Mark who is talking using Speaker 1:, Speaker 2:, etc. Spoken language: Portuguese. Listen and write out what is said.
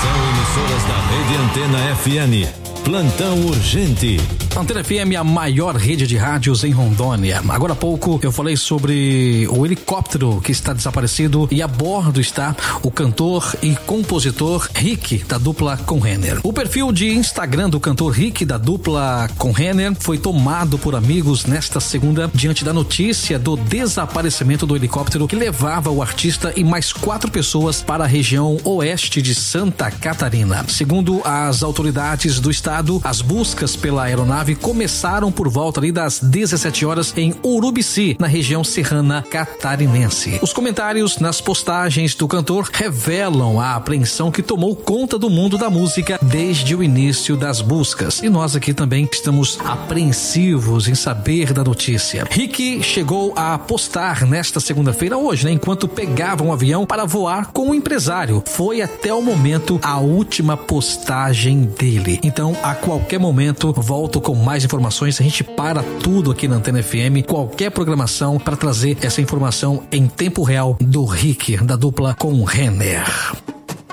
Speaker 1: Emissoras da Rede Antena FM. Plantão urgente.
Speaker 2: Antena FM, a maior rede de rádios em Rondônia. Agora há pouco eu falei sobre o helicóptero que está desaparecido e a bordo está o cantor e compositor Rick, da dupla com Renner. O perfil de Instagram do cantor Rick, da dupla com Renner, foi tomado por amigos nesta segunda diante da notícia do desaparecimento do helicóptero que levava o artista e mais 4 pessoas para a região oeste de Santa Catarina. Segundo as autoridades do estado, as buscas pela aeronave começaram por volta ali das 17 horas em Urubici, na região serrana catarinense. Os comentários nas postagens do cantor revelam a apreensão que tomou conta do mundo da música desde o início das buscas. E nós aqui também estamos apreensivos em saber da notícia. Rick chegou a postar nesta segunda-feira, hoje, enquanto pegava um avião para voar com o empresário. Foi até o momento a última postagem dele. Então, a qualquer momento, volto com mais informações. A gente para tudo aqui na Antena FM, qualquer programação, para trazer essa informação em tempo real do Rick, da dupla com Renner.